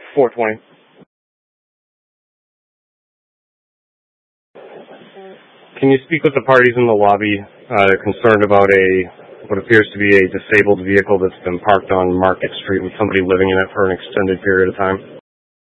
420. Can you speak with the parties in the lobby concerned about what appears to be a disabled vehicle that's been parked on Market Street with somebody living in it for an extended period of time?